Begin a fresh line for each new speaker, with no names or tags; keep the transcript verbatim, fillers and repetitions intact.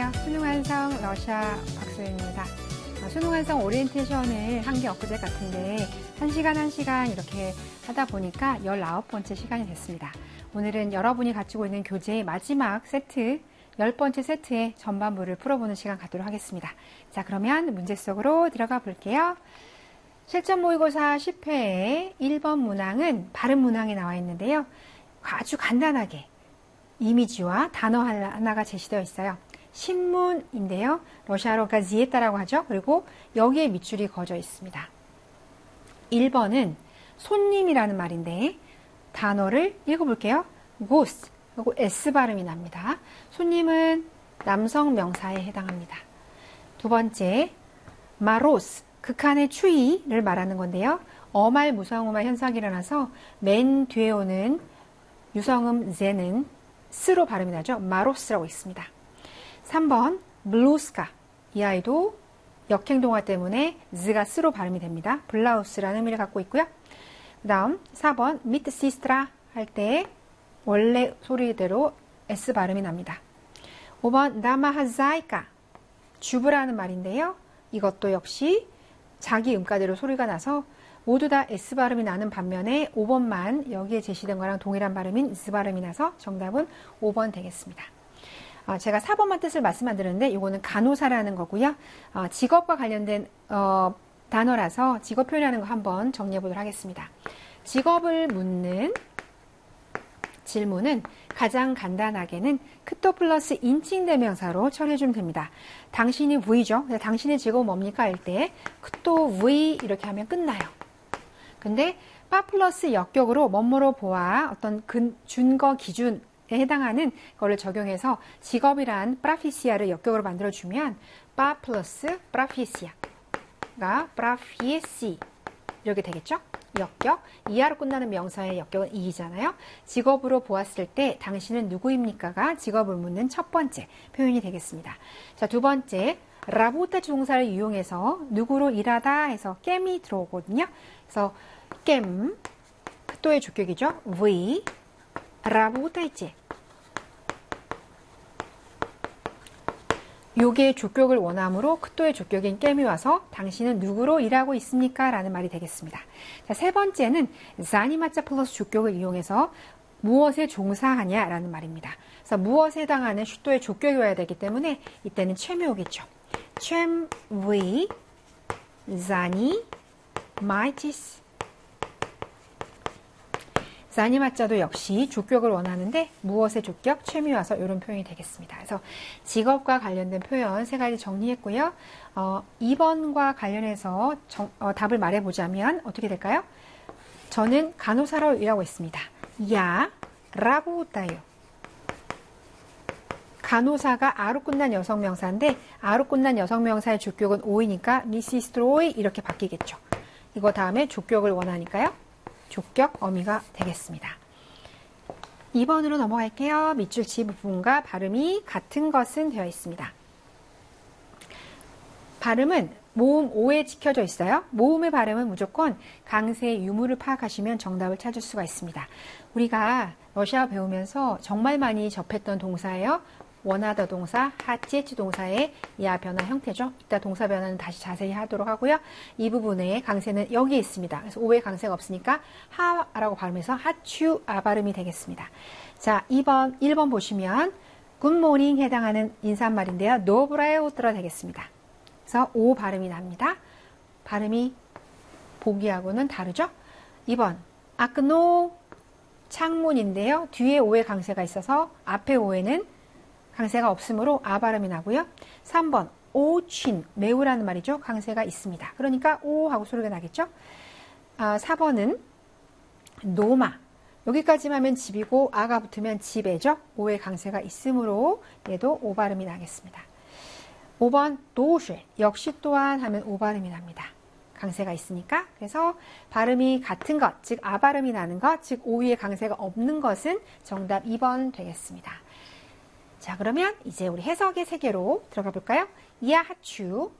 안녕하세요. 수능 완성 러시아 박소연입니다. 수능 완성 오리엔테이션을 한 게 엊그제 같은데 한 시간 한 시간 이렇게 하다 보니까 열아홉 번째 시간이 됐습니다. 오늘은 여러분이 가지고 있는 교재의 마지막 세트, 열 번째 세트의 전반부를 풀어보는 시간 갖도록 하겠습니다. 자, 그러면 문제 속으로 들어가 볼게요. 실전 모의고사 십 회의 일 번 문항은 발음 문항에 나와 있는데요. 아주 간단하게 이미지와 단어 하나가 제시되어 있어요. 신문인데요. 러시아로 가지에타라고 하죠. 그리고 여기에 밑줄이 그어져 있습니다. 일 번은 손님이라는 말인데 단어를 읽어볼게요. 고스, 그리고 S 발음이 납니다. 손님은 남성 명사에 해당합니다. 두 번째, 마로스, 극한의 추위를 말하는 건데요. 어말, 무성음화 현상이 일어나서 맨 뒤에 오는 유성음 제는 스로 발음이 나죠. 마로스라고 있습니다. 삼 번 블루스카, 이 아이도 역행동화 때문에 z가 스로 발음이 됩니다. 블라우스라는 의미를 갖고 있고요. 그 다음 사 번 미트 시스트라 할 때 원래 소리대로 S 발음이 납니다. 오 번 나마하자이카, 주부라는 말인데요. 이것도 역시 자기 음가대로 소리가 나서 모두 다 S 발음이 나는 반면에 오 번만 여기에 제시된 거랑 동일한 발음인 Z 발음이 나서 정답은 오 번 되겠습니다. 어, 제가 사 번만 뜻을 말씀 안 드렸는데 이거는 간호사라는 거고요. 어, 직업과 관련된 어, 단어라서 직업 표현하는 거 한번 정리해 보도록 하겠습니다. 직업을 묻는 질문은 가장 간단하게는 크토 플러스 인칭 대명사로 처리해 주면 됩니다. 당신이 V죠. 당신의 직업은 뭡니까? 할 때 크토 V 이렇게 하면 끝나요. 근데 빠 플러스 역격으로 뭐뭐로 보아 어떤 근, 준거 기준에 해당하는 거를 적용해서 직업이란 프라피시아를 역격으로 만들어주면 빠 플러스 프라피시아가 프라피시 이렇게 되겠죠? 역격, 이하로 끝나는 명사의 역격은 이이잖아요. 직업으로 보았을 때 당신은 누구입니까가 직업을 묻는 첫 번째 표현이 되겠습니다. 자, 두 번째, 라보타 동사를 이용해서 누구로 일하다 해서 겜이 들어오거든요. 그래서 겜, 또의 주격이죠. V, 라보타 있지. 요게 주격을 원함으로 크토의 주격인 겜이 와서 당신은 누구로 일하고 있습니까? 라는 말이 되겠습니다. 자, 세 번째는 자니마짜 플러스 주격을 이용해서 무엇에 종사하냐 라는 말입니다. 그래서 무엇에 해당하는 슈토의 주격이 와야 되기 때문에 이때는 쳔이 오겠죠. 쳔, 위, 자니, 마이티스. 자니마짜도 역시 주격을 원하는데 무엇의 주격, 쳔이 와서 이런 표현이 되겠습니다. 그래서 직업과 관련된 표현 세 가지 정리했고요. 어, 이 번과 관련해서 정, 어, 답을 말해보자면 어떻게 될까요? 저는 간호사로 일하고 있습니다. 야, 라보다요. 간호사가 아로 끝난 여성명사인데 아로 끝난 여성명사의 주격은 오이니까 미시스트로이 이렇게 바뀌겠죠. 이거 다음에 주격을 원하니까요. 주격 어미가 되겠습니다. 이 번으로 넘어갈게요. 밑줄 지 부분과 발음이 같은 것은 되어 있습니다. 발음은 모음 오에 지켜져 있어요. 모음의 발음은 무조건 강세의 유무를 파악하시면 정답을 찾을 수가 있습니다. 우리가 러시아 배우면서 정말 많이 접했던 동사예요. 원하다 동사, 하찌에치 동사의 이하 변화 형태죠. 이따 동사 변화는 다시 자세히 하도록 하고요. 이 부분에 강세는 여기에 있습니다. 그래서 오에 강세가 없으니까 하라고 발음해서 하추 아 발음이 되겠습니다. 자, 이 번, 일 번 보시면 굿모닝 해당하는 인사말인데요. 노브라에 오트라 되겠습니다. 그래서 오 발음이 납니다. 발음이 보기하고는 다르죠. 이 번, 아크노 창문인데요. 뒤에 오에 강세가 있어서 앞에 오에는 강세가 없으므로 아 발음이 나고요. 삼 번 오친, 매우라는 말이죠. 강세가 있습니다. 그러니까 오 하고 소리가 나겠죠. 아, 사 번은 노마, 여기까지만 하면 집이고 아가 붙으면 집애죠. 오에 강세가 있으므로 얘도 오 발음이 나겠습니다. 오 번 도쉐, 역시 또한 하면 오 발음이 납니다. 강세가 있으니까. 그래서 발음이 같은 것, 즉 아 발음이 나는 것, 즉 오 위에 강세가 없는 것은 정답 이 번 되겠습니다. 자, 그러면 이제 우리 해석의 세계로 들어가 볼까요? 이야 하추,